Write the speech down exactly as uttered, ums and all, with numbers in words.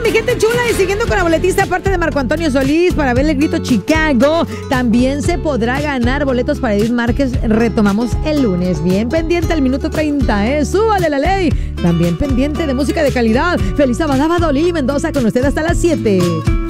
mi gente chula, y siguiendo con la boletista, aparte de Marco Antonio Solís para ver el grito Chicago, también se podrá ganar boletos para Edith Márquez. Retomamos el lunes. Bien pendiente al minuto treinta, ¿eh? Súbale la ley. También pendiente de música de calidad. Feliz Sabadaba, Dolly Mendoza con usted hasta las siete.